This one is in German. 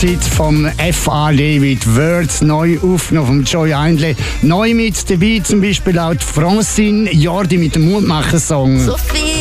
Hit vom F.A. David, Words, neu aufgenommen vom Joy Eindle. Neu mit dabei zum Beispiel auch die Francine Jordi mit dem Mutmacher-Song. So viel